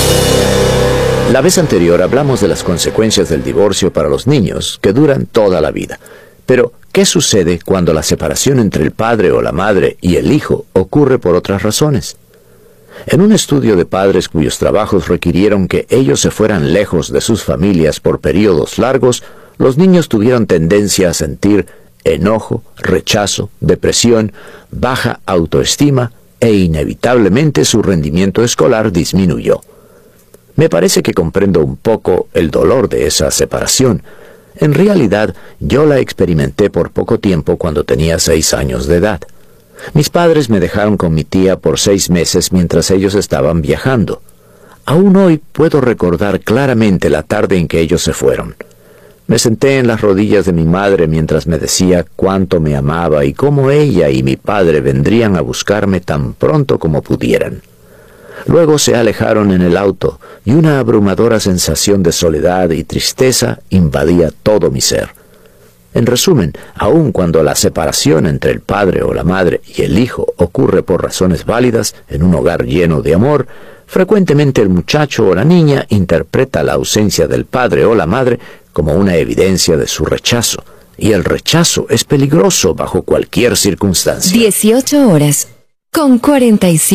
La vez anterior hablamos de las consecuencias del divorcio para los niños, que duran toda la vida. Pero, ¿qué sucede cuando la separación entre el padre o la madre y el hijo ocurre por otras razones? En un estudio de padres cuyos trabajos requirieron que ellos se fueran lejos de sus familias por periodos largos, los niños tuvieron tendencia a sentir enojo, rechazo, depresión, baja autoestima e inevitablemente su rendimiento escolar disminuyó. Me parece que comprendo un poco el dolor de esa separación. En realidad, yo la experimenté por poco tiempo cuando tenía 6 años de edad. Mis padres me dejaron con mi tía por 6 meses mientras ellos estaban viajando. Aún hoy puedo recordar claramente la tarde en que ellos se fueron. Me senté en las rodillas de mi madre mientras me decía cuánto me amaba y cómo ella y mi padre vendrían a buscarme tan pronto como pudieran. Luego se alejaron en el auto y una abrumadora sensación de soledad y tristeza invadía todo mi ser. En resumen, aun cuando la separación entre el padre o la madre y el hijo ocurre por razones válidas en un hogar lleno de amor, frecuentemente el muchacho o la niña interpreta la ausencia del padre o la madre como una evidencia de su rechazo, y el rechazo es peligroso bajo cualquier circunstancia.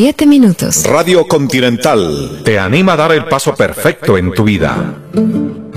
18:47. Radio Continental te anima a dar el paso perfecto en tu vida.